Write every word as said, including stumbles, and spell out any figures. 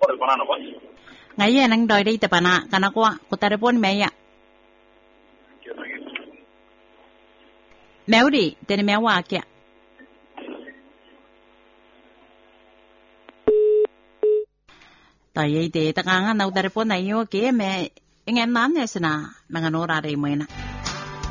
Ngayon ang doy dito pa na kanakwa ko telepon maya. Meudi, tini mewa kya. Tayo ite takangan na telepon na iyo kaya me ingem nan ya sana mga norare mo na.